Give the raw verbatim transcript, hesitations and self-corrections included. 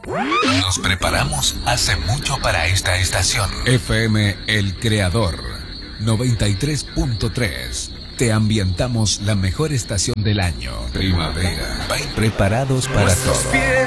Nos preparamos hace mucho para esta estación. F M El Creador noventa y tres punto tres. Te ambientamos la mejor estación del año. Primavera. Preparados para todo.